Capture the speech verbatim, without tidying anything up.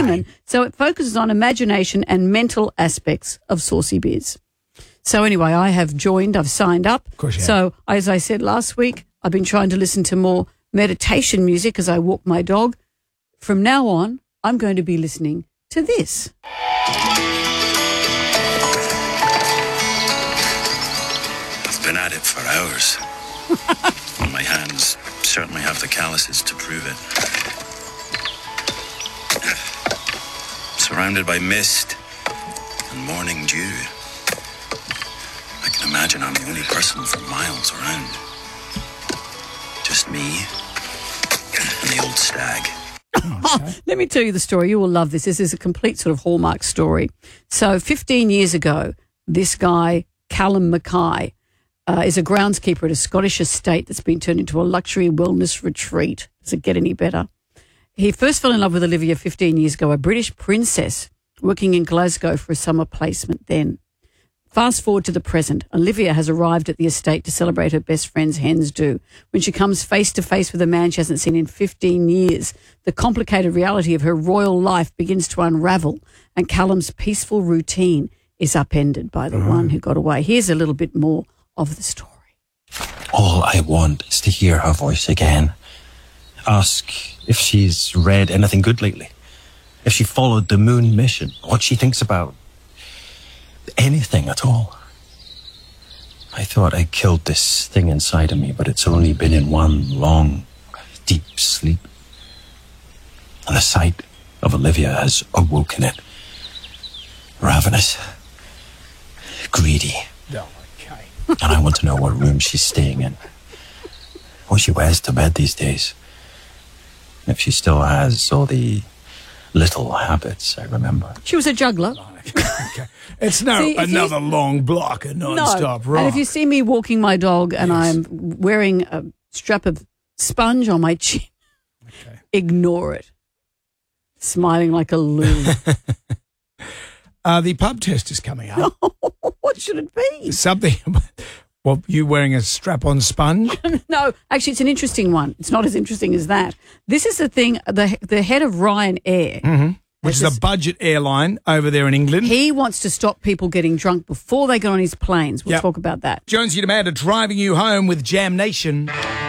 feminine. So it focuses on imagination and mental aspects of Saucy Biz. So anyway, I have joined, I've signed up. Of course you have. So as I said last week, I've been trying to listen to more meditation music as I walk my dog. From now on, I'm going to be listening to this. I've been at it for hours. And my hands certainly have the calluses to prove it. Surrounded by mist and morning dew. I can imagine I'm the only person for miles around. Just me and the old stag. Oh, let me tell you the story. You will love this. This is a complete sort of hallmark story. So fifteen years ago, this guy, Callum Mackay, uh, is a groundskeeper at a Scottish estate that's been turned into a luxury wellness retreat. Does it get any better? He first fell in love with Olivia fifteen years ago, a British princess working in Glasgow for a summer placement then. Fast forward to the present. Olivia has arrived at the estate to celebrate her best friend's hen's do. When she comes face to face with a man she hasn't seen in fifteen years, the complicated reality of her royal life begins to unravel, and Callum's peaceful routine is upended by the mm. one who got away. Here's a little bit more of the story. All I want is to hear her voice again. Ask if she's read anything good lately, if she followed the moon mission, what she thinks about anything at all. I thought I killed this thing inside of me, but it's only been in one long, deep sleep. And the sight of Olivia has awoken it. Ravenous, greedy. Oh, okay. And I want to know what room she's staying in, what she wears to bed these days, if she still has all the little habits I remember. She was a juggler. Okay. It's no See, another you, long block of non-stop no. rock. And if you see me walking my dog and Yes. I'm wearing a strap of sponge on my chin, Okay. ignore it. Smiling like a loon. uh, the pub test is coming up. What should it be? Something. Well, you wearing a strap-on sponge? No, actually, it's an interesting one. It's not as interesting as that. This is the thing, the the head of Ryanair. Mm-hmm. Which is this, a budget airline over there in England. He wants to stop people getting drunk before they get on his planes. We'll yep. talk about that. Jonesy and Amanda driving you home with Jam Nation.